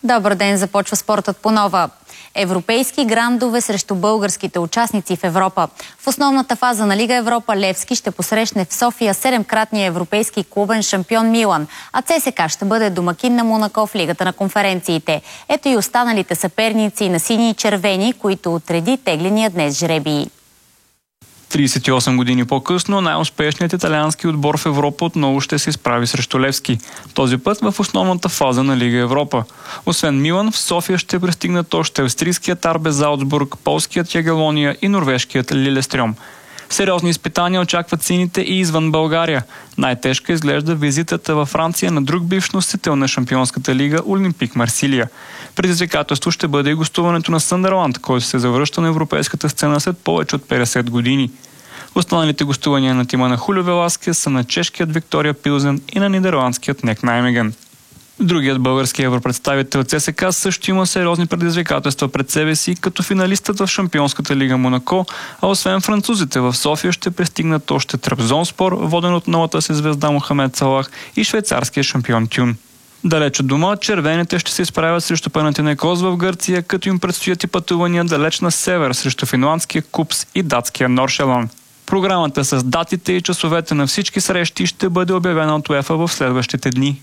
Добър ден, започва спортът по нова. Европейски грандове срещу българските участници в Европа. В основната фаза на Лига Европа Левски ще посрещне в София 7-кратния европейски клубен шампион Милан, а ЦСКА ще бъде домакин на Монако в Лигата на конференциите. Ето и останалите съперници на сини и червени, които отреди тегления днес жребий. 38 години по-късно най-успешният италиански отбор в Европа отново ще се изправи срещу Левски. Този път в основната фаза на Лига Европа. Освен Милан, в София ще пристигнат още австрийският РБ Залцбург, полският Ягелония и норвежкият Лилестрьом. Сериозни изпитания очакват сините и извън България. Най-тежка изглежда визитата във Франция на друг бивш носител на Шампионската лига Олимпик Марсилия. Предизвикателство ще бъде и гостуването на Съндърланд, който се завръща на европейската сцена след повече от 50 години. Останалите гостувания на тима на Хулио Веласкес са на чешкият Виктория Пилзен и на нидерландският Нек Наймеген. Другият български европредставител ЦСКА също има сериозни предизвикателства пред себе си, като финалистът в Шампионската лига Монако, а освен французите в София ще пристигнат още Трабзонспор, воден от новата си звезда Мохамед Салах, и швейцарския шампион Тюн. Далеч от дома, червените ще се изправят срещу Панатинайкос в Гърция, като им предстоят и пътувания далеч на север срещу финландския Купс и датския Норшелон. Програмата с датите и часовете на всички срещи ще бъде обявена от УЕФА в следващите дни.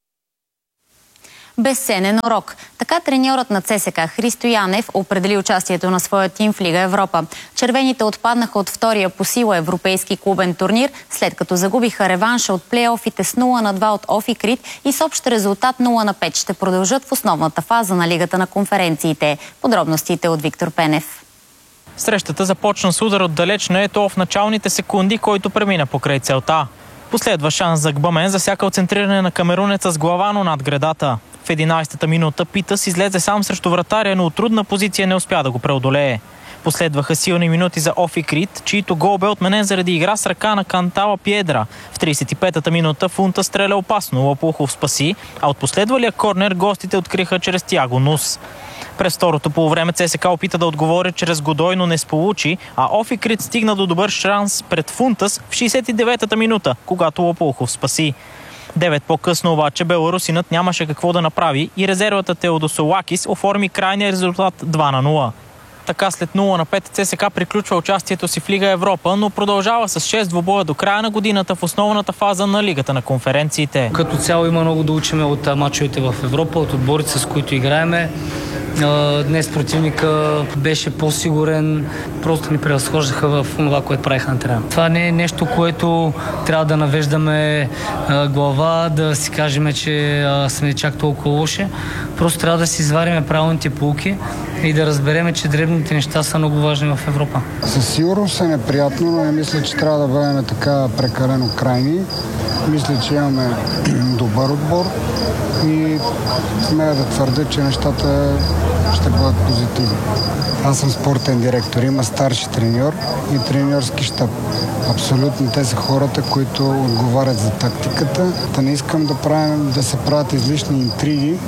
Безценен урок. Така треньорът на ЦСКА Христо Янев определи участието на своя тим в Лига Европа. Червените отпаднаха от втория по сила европейски клубен турнир, след като загубиха реванша от плейофите с 0-2 от Офикрит и с общ резултат 0-5 ще продължат в основната фаза на Лигата на конференциите. Подробностите от Виктор Пенев. Срещата започна с удар отдалеч на Ето в началните секунди, който премина покрай целта. Последва шанс за Гбамен, засякал центриране на камерунеца с глава, но над гредата. В 11-та минута Питъс излезе сам срещу вратаря, но от трудна позиция не успя да го преодолее. Последваха силни минути за Офикрит, чието гол бе отменен заради игра с ръка на Кантала Пиедра. В 35-та минута Фунта стреля опасно, Лопухов спаси, а от последвалия корнер гостите откриха чрез Тиаго Нус. През второто полувреме ЦСКА опита да отговори чрез Годой, но не сполучи, а Офикрит стигна до добър шанс пред Фунтас в 69-та минута, когато Лопухов спаси. 9 по-късно обаче беларусинът нямаше какво да направи и резервата Теодосолакис оформи крайния резултат 2-0. Така след 0-5 ЦСКА приключва участието си в Лига Европа, но продължава с 6 двубоя до края на годината в основната фаза на Лигата на конференциите. Като цяло има много да учиме от мачовете в Европа, от отборите, с които играеме. Днес противника беше по-сигурен, просто ни превъзхождаха в това, което правиха на терена. Това не е нещо, което трябва да навеждаме глава, да си кажем, че сме чак толкова лоши. Просто трябва да си извариме правилните поуки и да разбереме, че дребните неща са много важни в Европа. Със сигурност е неприятно, но не мисля, че трябва да бъдем така прекалено крайни. Мисля, че имаме добър отбор и смея да твърдя, че нещата ще бъдат позитивни. Аз съм спортен директор, има старши треньор и треньорски щаб. Абсолютно те са хората, които отговарят за тактиката. Да не искам да се правят излишни интриги.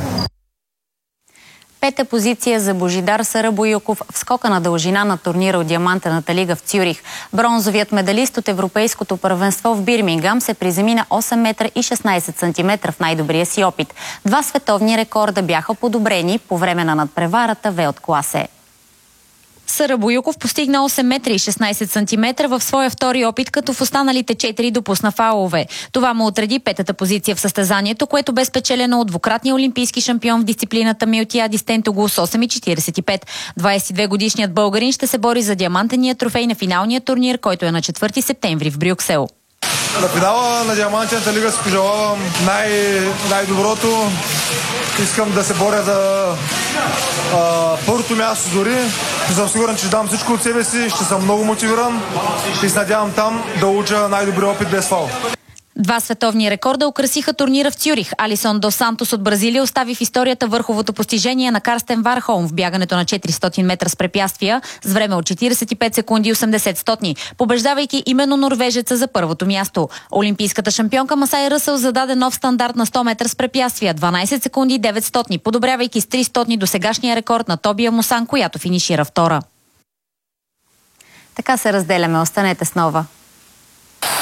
Пета позиция за Божидар Сарабоюков в скока на дължина на турнира от Диамантената лига в Цюрих. Бронзовият медалист от Европейското първенство в Бирмингам се приземи на 8 метра и 16 сантиметра в най-добрия си опит. 2 световни рекорда бяха подобрени по време на надпреварата В от класе. Сарабоюков постигна 8 метра и 16 сантиметра в своя втори опит, като в останалите 4 допусна фаулове. Това му отреди петата позиция в състезанието, което бе спечелено от двукратния олимпийски шампион в дисциплината Милтиади Стентогул с 8,45. 22-годишният българин ще се бори за диамантения трофей на финалния турнир, който е на 4 септември в Брюксел. На финала на Диамантената лига си пожелавам най-доброто. Искам да се боря за първото място дори. Съм сигурен, че ще дам всичко от себе си, ще съм много мотивиран и се надявам там да уча най-добрия опит без фаул. 2 световни рекорда украсиха турнира в Цюрих. Алисон Дос Сантос от Бразилия остави в историята върховото постижение на Карстен Вархолм в бягането на 400 метра с препятствия с време от 45 секунди и 80 стотни, побеждавайки именно норвежеца за първото място. Олимпийската шампионка Масай Ръсъл зададе нов стандарт на 100 метра с препятствия 12 секунди и 9 стотни, подобрявайки с 3 стотни до сегашния рекорд на Тобия Мусан, която финишира втора. Така се разделяме. Останете с Нова.